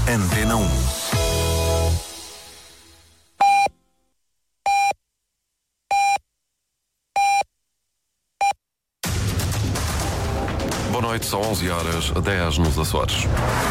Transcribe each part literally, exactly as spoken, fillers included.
Antena um. Boa noite, são onze horas, dez nos Açores.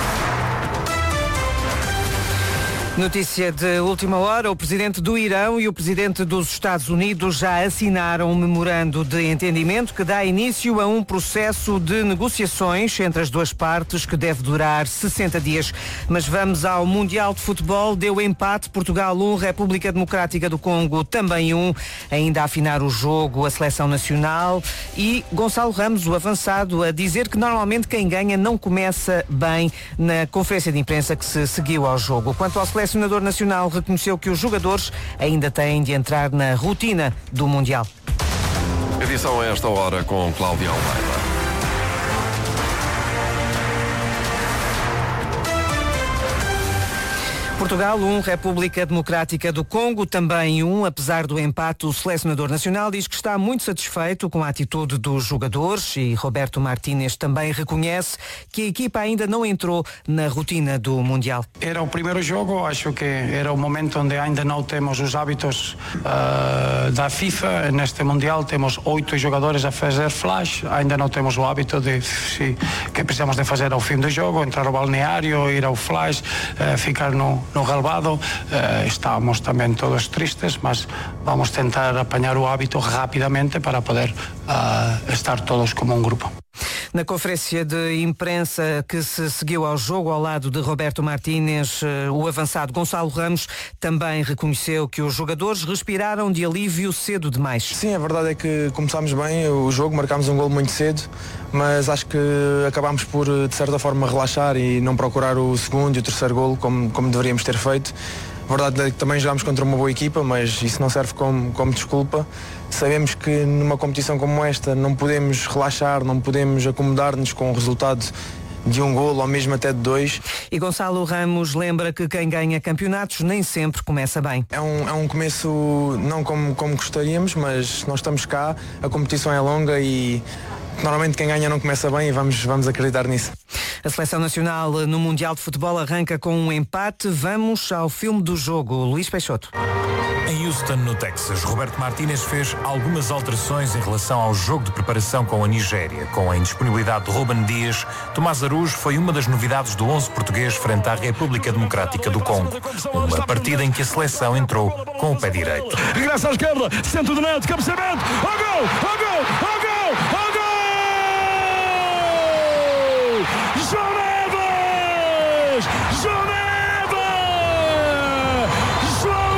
Notícia de última hora, o presidente do Irão e o presidente dos Estados Unidos já assinaram um memorando de entendimento que dá início a um processo de negociações entre as duas partes que deve durar sessenta dias. Mas vamos ao Mundial de Futebol, deu empate, Portugal um, República Democrática do Congo também um, ainda a afinar o jogo a seleção nacional e Gonçalo Ramos, o avançado, a dizer que normalmente quem ganha não começa bem na conferência de imprensa que se seguiu ao jogo. Quanto ao seleção O selecionador nacional reconheceu que os jogadores ainda têm de entrar na rotina do Mundial. Edição a esta hora com Cláudia Almeida. Portugal um, República Democrática do Congo também um. Apesar do empate, o selecionador nacional diz que está muito satisfeito com a atitude dos jogadores e Roberto Martínez também reconhece que a equipa ainda não entrou na rotina do Mundial. Era o primeiro jogo, acho que era o momento onde ainda não temos os hábitos uh, da FIFA. Neste Mundial temos oito jogadores a fazer flash, ainda não temos o hábito de se, que precisamos de fazer ao fim do jogo, entrar ao balneário, ir ao flash, uh, ficar no no relvado. Uh, estamos também todos tristes, mas vamos tentar apanhar o hábito rapidamente para poder uh, estar todos como um grupo. Na conferência de imprensa que se seguiu ao jogo ao lado de Roberto Martínez, o avançado Gonçalo Ramos também reconheceu que os jogadores respiraram de alívio cedo demais. Sim, a verdade é que começámos bem o jogo, marcámos um golo muito cedo, mas acho que acabámos por, de certa forma, relaxar e não procurar o segundo e o terceiro golo como, como deveríamos ter feito. A verdade é que também jogámos contra uma boa equipa, mas isso não serve como, como desculpa. Sabemos que numa competição como esta não podemos relaxar, não podemos acomodar-nos com o resultado de um golo ou mesmo até de dois. E Gonçalo Ramos lembra que quem ganha campeonatos nem sempre começa bem. É um, é um começo não como, como gostaríamos, mas nós estamos cá, a competição é longa e normalmente quem ganha não começa bem e vamos, vamos acreditar nisso. A seleção nacional no Mundial de Futebol arranca com um empate. Vamos ao filme do jogo. Luís Peixoto. Em Houston, no Texas, Roberto Martínez fez algumas alterações em relação ao jogo de preparação com a Nigéria. Com a indisponibilidade de Ruben Dias, Tomás Araújo foi uma das novidades do onze português frente à República Democrática do Congo. Uma partida em que a seleção entrou com o pé direito. Regressa à esquerda, centro do neto, cabeceamento, ao gol, ao gol, ao gol, ao gol! João Neves! João Neves! João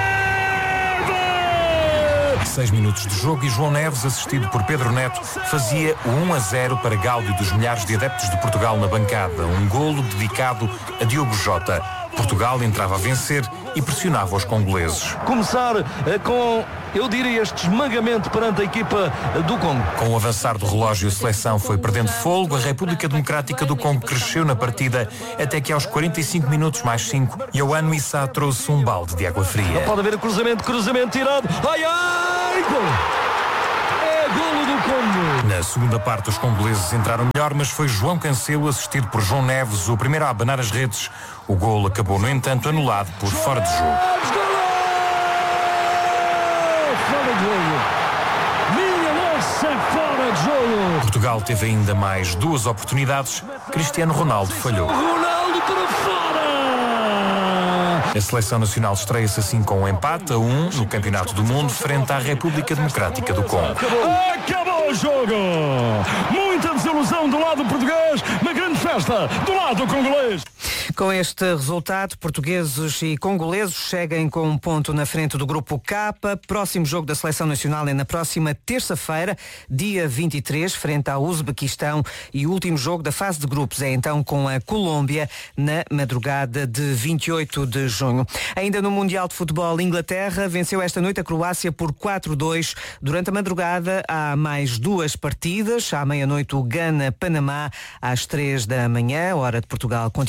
Neves! Seis minutos de jogo e João Neves, assistido por Pedro Neto, fazia o um a zero para gáudio dos milhares de adeptos de Portugal na bancada. Um golo dedicado a Diogo Jota. Portugal entrava a vencer e pressionava os congoleses. Começar eh, com, eu diria, este esmagamento perante a equipa eh, do Congo. Com o avançar do relógio, a seleção foi perdendo fôlego. A República Democrática do Congo cresceu na partida até que aos quarenta e cinco minutos mais cinco, Yohan Wissa trouxe um balde de água fria. Não pode haver o cruzamento, cruzamento tirado. Ai, ai, gol! É golo do Congo. Na segunda parte, os congoleses entraram melhor, mas foi João Cancelo, assistido por João Neves, o primeiro a abanar as redes. O golo acabou, no entanto, anulado por fora de jogo. Fora de jogo. Minha nossa, fora de jogo. Portugal teve ainda mais duas oportunidades. Cristiano Ronaldo falhou. Ronaldo para fora. A seleção nacional estreia-se assim com um empate a um no Campeonato do Mundo frente à República Democrática do Congo. Acabou, Acabou o jogo. Muita desilusão do lado português, uma grande festa do lado congolês. Com este resultado, portugueses e congoleses seguem com um ponto na frente do Grupo K. Próximo jogo da Seleção Nacional é na próxima terça-feira, dia vinte e três, frente ao Uzbequistão. E o último jogo da fase de grupos é então com a Colômbia, na madrugada de vinte e oito de junho. Ainda no Mundial de Futebol, Inglaterra venceu esta noite a Croácia por quatro a dois. Durante a madrugada há mais duas partidas. À meia-noite o Gana-Panamá, às três da manhã, hora de Portugal continental.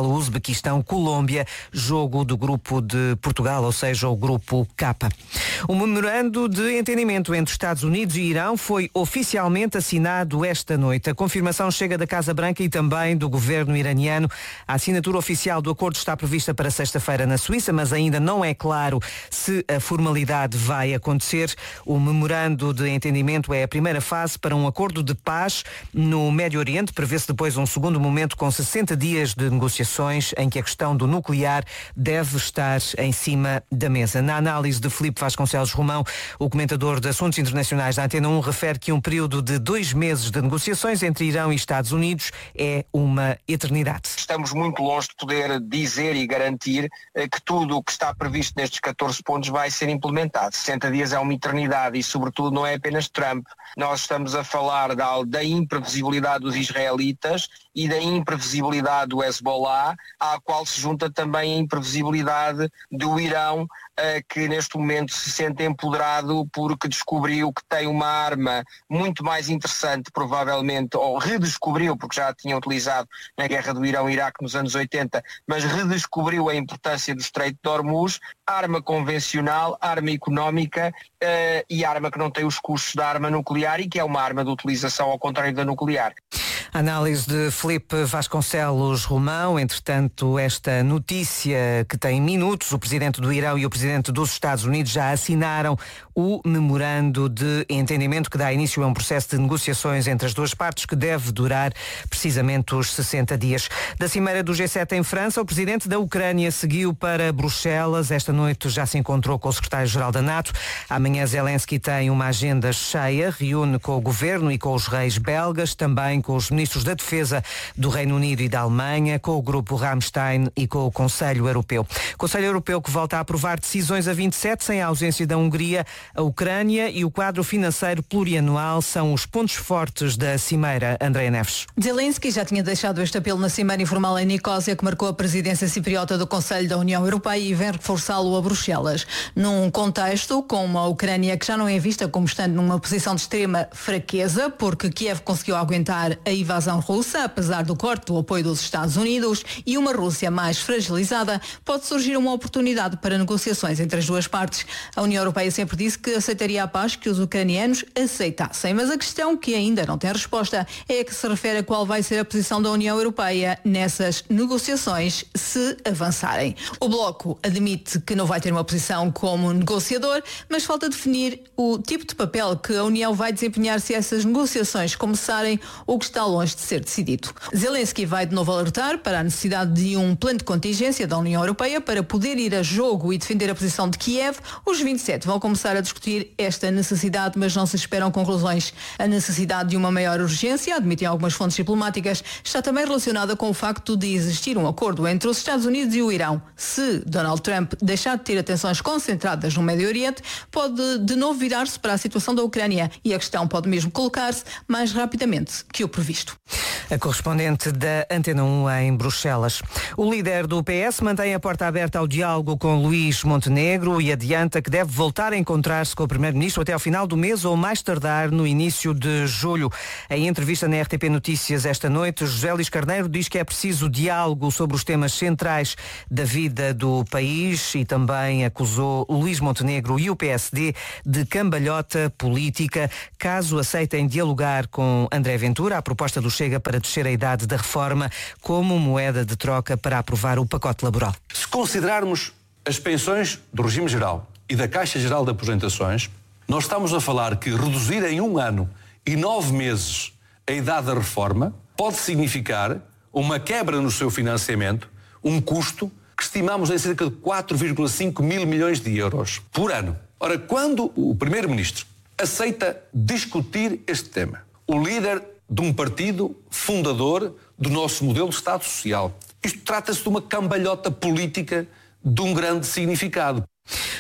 Uzbequistão-Colômbia, jogo do grupo de Portugal, ou seja, o grupo K. O memorando de entendimento entre Estados Unidos e Irão foi oficialmente assinado esta noite. A confirmação chega da Casa Branca e também do governo iraniano. A assinatura oficial do acordo está prevista para sexta-feira na Suíça, mas ainda não é claro se a formalidade vai acontecer. O memorando de entendimento é a primeira fase para um acordo de paz no Médio Oriente. Prevê-se depois um segundo momento com sessenta dias de negociações em que a questão do nuclear deve estar em cima da mesa. Na análise de Filipe Vasconcelos Romão, o comentador de assuntos internacionais da Antena um refere que um período de dois meses de negociações entre Irão e Estados Unidos é uma eternidade. Estamos muito longe de poder dizer e garantir que tudo o que está previsto nestes catorze pontos vai ser implementado. sessenta dias é uma eternidade e, sobretudo, não é apenas Trump. Nós estamos a falar da, da imprevisibilidade dos israelitas e da imprevisibilidade do Hezbollah, à qual se junta também a imprevisibilidade do Irão, que neste momento se sente empoderado porque descobriu que tem uma arma muito mais interessante, provavelmente, ou redescobriu, porque já a tinha utilizado na guerra do Irão-Iraque nos anos oitenta, mas redescobriu a importância do Estreito de Hormuz, arma convencional, arma económica uh, e arma que não tem os custos da arma nuclear e que é uma arma de utilização ao contrário da nuclear. Análise de Filipe Vasconcelos Romão. Entretanto, esta notícia que tem minutos, o presidente do Irão e o presidente dos Estados Unidos já assinaram o memorando de entendimento que dá início a um processo de negociações entre as duas partes que deve durar precisamente os sessenta dias. Da cimeira do G sete em França, o presidente da Ucrânia seguiu para Bruxelas. Esta noite já se encontrou com o secretário-geral da NATO. Amanhã Zelensky tem uma agenda cheia, reúne com o governo e com os reis belgas, também com os ministros da Defesa do Reino Unido e da Alemanha, com o grupo Rammstein e com o Conselho Europeu. Conselho Europeu que volta a aprovar decisões a vinte e sete, sem a ausência da Hungria. A Ucrânia e o quadro financeiro plurianual são os pontos fortes da cimeira. Andréa Neves. Zelensky já tinha deixado este apelo na cimeira informal em Nicósia, que marcou a presidência cipriota do Conselho da União Europeia, e vem reforçá-lo a Bruxelas. Num contexto com uma Ucrânia que já não é vista como estando numa posição de extrema fraqueza, porque Kiev conseguiu aguentar a invasão russa, apesar do corte do apoio dos Estados Unidos, e uma Rússia mais fragilizada, pode surgir uma oportunidade para negociações entre as duas partes. A União Europeia sempre disse que aceitaria a paz que os ucranianos aceitassem, mas a questão que ainda não tem resposta é a que se refere a qual vai ser a posição da União Europeia nessas negociações se avançarem. O Bloco admite que não vai ter uma posição como negociador, mas falta definir o tipo de papel que a União vai desempenhar se essas negociações começarem, o que está longe de ser decidido. Zelensky vai de novo alertar para a necessidade de um plano de contingência da União Europeia para poder ir a jogo e defender a posição de Kiev. Os vinte e sete vão começar a discutir esta necessidade, mas não se esperam conclusões. A necessidade de uma maior urgência, admitem algumas fontes diplomáticas, está também relacionada com o facto de existir um acordo entre os Estados Unidos e o Irão. Se Donald Trump deixar de ter atenções concentradas no Médio Oriente, pode de novo virar-se para a situação da Ucrânia e a questão pode mesmo colocar-se mais rapidamente que o previsto. A correspondente da Antena um em Bruxelas. O líder do P S mantém a porta aberta ao diálogo com Luís Montenegro e adianta que deve voltar a encontrar-se com o primeiro-ministro até ao final do mês ou mais tardar no início de julho. Em entrevista na R T P Notícias esta noite, José Luís Carneiro diz que é preciso diálogo sobre os temas centrais da vida do país e também acusou Luís Montenegro e o P S D de cambalhota política caso aceitem dialogar com André Ventura. A proposta do Chega para descer a idade da reforma como moeda de troca para aprovar o pacote laboral. Se considerarmos as pensões do regime geral e da Caixa Geral de Aposentações, nós estamos a falar que reduzir em um ano e nove meses a idade da reforma pode significar uma quebra no seu financiamento, um custo que estimamos em cerca de quatro vírgula cinco mil milhões de euros por ano. Ora, quando o Primeiro-Ministro aceita discutir este tema, o líder de um partido fundador do nosso modelo de Estado Social, isto trata-se de uma cambalhota política de um grande significado.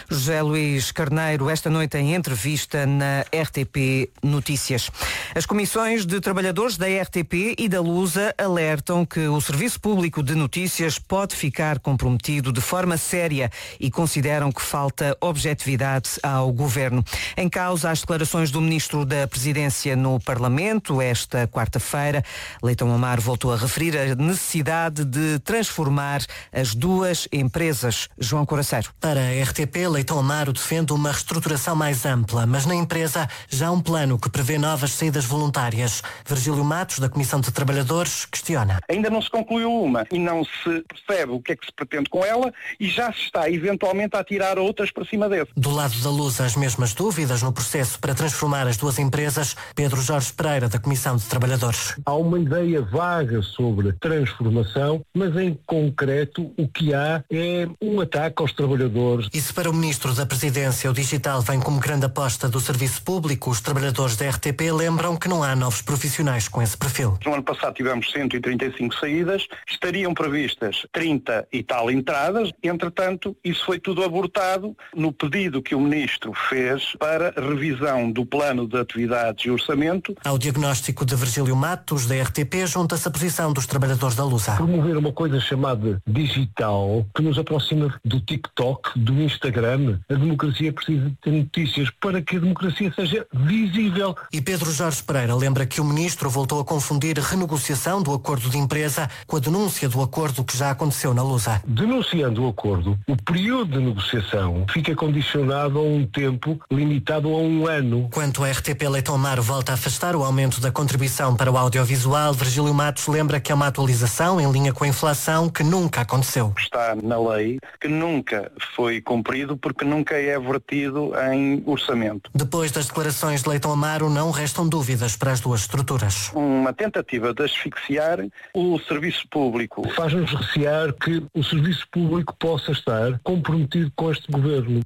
José Luís Carneiro, esta noite em entrevista na R T P Notícias. As comissões de trabalhadores da R T P e da Lusa alertam que o serviço público de notícias pode ficar comprometido de forma séria e consideram que falta objetividade ao governo. Em causa, as declarações do ministro da Presidência no Parlamento esta quarta-feira, Leitão Amaro voltou a referir a necessidade de transformar as duas empresas. João Coraceiro. Para a R T P, Leitão Amaro defende uma reestruturação mais ampla, mas na empresa já há um plano que prevê novas saídas voluntárias. Virgílio Matos, da Comissão de Trabalhadores, questiona. Ainda não se concluiu uma e não se percebe o que é que se pretende com ela e já se está eventualmente a tirar outras para cima dele. Do lado da Luz, as mesmas dúvidas no processo para transformar as duas empresas. Pedro Jorge Pereira, da Comissão de Trabalhadores. Há uma ideia vaga sobre transformação, mas em concreto o que há é um ataque aos trabalhadores. E se para o Ministro da Presidência o digital vem como grande aposta do serviço público, os trabalhadores da R T P lembram que não há novos profissionais com esse perfil. No ano passado tivemos cento e trinta e cinco saídas, estariam previstas trinta e tal entradas, entretanto isso foi tudo abortado no pedido que o Ministro fez para revisão do plano de atividades e orçamento. Ao diagnóstico de Virgílio Matos, da R T P, junta-se a posição dos trabalhadores da Lusa. Promover uma coisa chamada digital que nos aproxima do TikTok, do Instagram. A democracia precisa de ter notícias para que a democracia seja visível. E Pedro Jorge Pereira lembra que o Ministro voltou a confundir renegociação do acordo de empresa com a denúncia do acordo que já aconteceu na Lusa. Denunciando o acordo, o período de negociação fica condicionado a um tempo limitado a um ano. Quanto a R T P, Leitão Amaro volta a afastar o aumento da contribuição para o audiovisual. Virgílio Matos lembra que é uma atualização em linha com a inflação que nunca aconteceu. Está na lei, que nunca foi cumprido porque nunca é vertido em orçamento. Depois das declarações de Leitão Amaro, não restam dúvidas para as duas estruturas. Uma tentativa de asfixiar o serviço público. Faz-nos recear que o serviço público possa estar comprometido com este governo.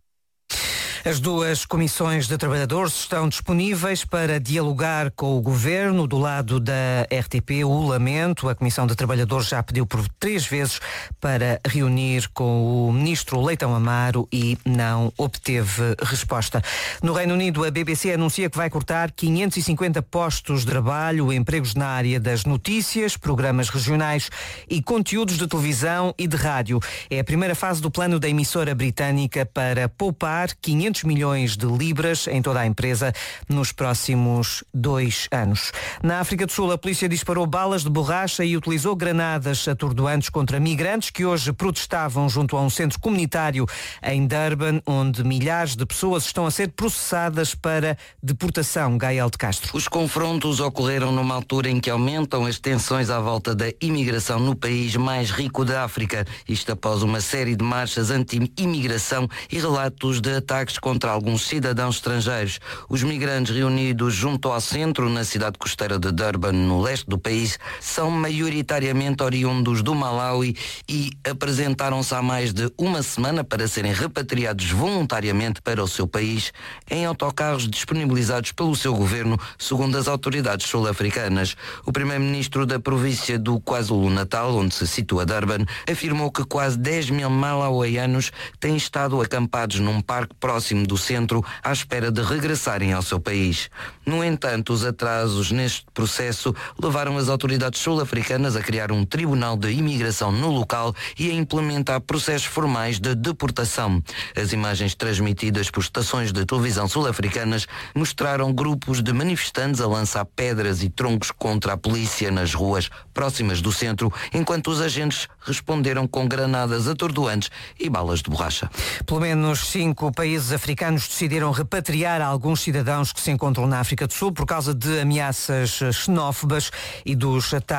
As duas comissões de trabalhadores estão disponíveis para dialogar com o governo. Do lado da R T P, o lamento. A Comissão de Trabalhadores já pediu por três vezes para reunir com o ministro Leitão Amaro e não obteve resposta. No Reino Unido, a B B C anuncia que vai cortar quinhentos e cinquenta postos de trabalho, empregos na área das notícias, programas regionais e conteúdos de televisão e de rádio. É a primeira fase do plano da emissora britânica para poupar quinhentos milhões de libras em toda a empresa nos próximos dois anos. Na África do Sul, a polícia disparou balas de borracha e utilizou granadas atordoantes contra migrantes que hoje protestavam junto a um centro comunitário em Durban, onde milhares de pessoas estão a ser processadas para deportação. Gael de Castro. Os confrontos ocorreram numa altura em que aumentam as tensões à volta da imigração no país mais rico da África. Isto após uma série de marchas anti-imigração e relatos de ataques contra alguns cidadãos estrangeiros. Os migrantes reunidos junto ao centro, na cidade costeira de Durban, no leste do país, são maioritariamente oriundos do Malawi e apresentaram-se há mais de uma semana para serem repatriados voluntariamente para o seu país em autocarros disponibilizados pelo seu governo, segundo as autoridades sul-africanas. O primeiro-ministro da província do KwaZulu-Natal, onde se situa Durban, afirmou que quase dez mil malauianos têm estado acampados num parque próximo do centro à espera de regressarem ao seu país. No entanto, os atrasos neste processo levaram as autoridades sul-africanas a criar um tribunal de imigração no local e a implementar processos formais de deportação. As imagens transmitidas por estações de televisão sul-africanas mostraram grupos de manifestantes a lançar pedras e troncos contra a polícia nas ruas próximas do centro, enquanto os agentes responderam com granadas atordoantes e balas de borracha. Pelo menos cinco países africanos decidiram repatriar alguns cidadãos que se encontram na África do Sul por causa de ameaças xenófobas e dos ataques